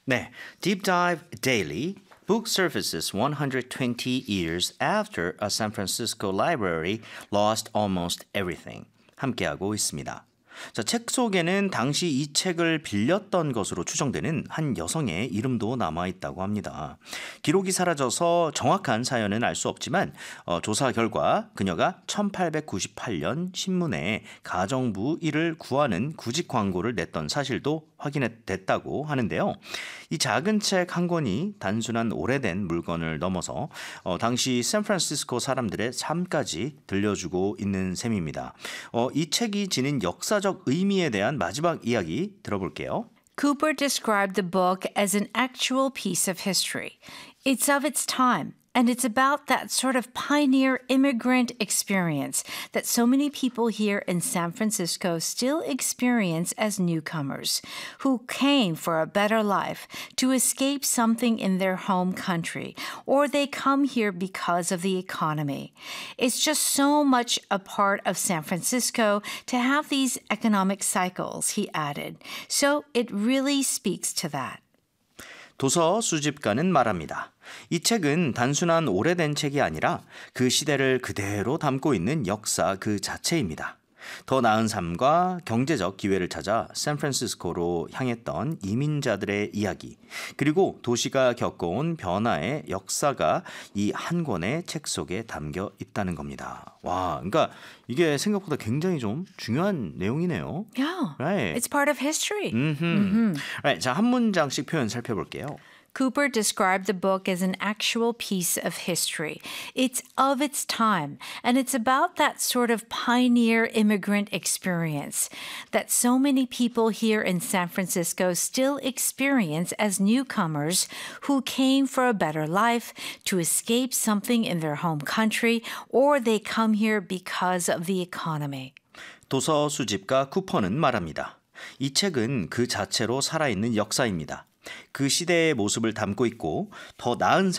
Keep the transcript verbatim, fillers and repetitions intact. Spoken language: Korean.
네, Deep Dive Daily book surfaces one hundred twenty years after a San Francisco library lost almost everything. 함께하고 있습니다. 자, 책 속에는 당시 이 책을 빌렸던 것으로 추정되는 한 여성의 이름도 남아있다고 합니다. 기록이 사라져서 정확한 사연은 알 수 없지만 어, 조사 결과 그녀가 천팔백구십팔 년 신문에 가정부 일을 구하는 구직 광고를 냈던 사실도 확인됐다고 하는데요. 이 작은 책 한 권이 단순한 오래된 물건을 넘어서 어, 당시 샌프란시스코 사람들의 삶까지 들려주고 있는 셈입니다. 어, 이 책이 지닌 역사적 의미에 대한 마지막 이야기 들어볼게요. Cooper described the book as an actual piece of history. It's of its time. And it's about that sort of pioneer immigrant experience that so many people here in San Francisco still experience as newcomers who came for a better life to escape something in their home country, or they come here because of the economy. It's just so much a part of San Francisco to have these economic cycles, he added. So it really speaks to that. 도서 수집가는 말합니다. 이 책은 단순한 오래된 책이 아니라 그 시대를 그대로 담고 있는 역사 그 자체입니다. 더 나은 삶과 경제적 기회를 찾아 샌프란시스코로 향했던 이민자들의 이야기, 그리고 도시가 겪어온 변화의 역사가 이 한 권의 책 속에 담겨 있다는 겁니다. 와, 그러니까 이게 생각보다 굉장히 좀 중요한 내용이네요. Yeah, right. It's part of history. Mm-hmm. Mm-hmm. Right, 자, 한 문장씩 표현 살펴볼게요. Cooper described the book as an actual piece of history. It's of its time, and it's about that sort of pioneer immigrant experience that so many people here in San Francisco still experience as newcomers who came for a better life, to escape something in their home country, or they come here because of the economy. 도서 수집가 쿠퍼는 말합니다. 이 책은 그 자체로 살아있는 역사입니다. 그 시대의 모습을 담고 있고 더 나은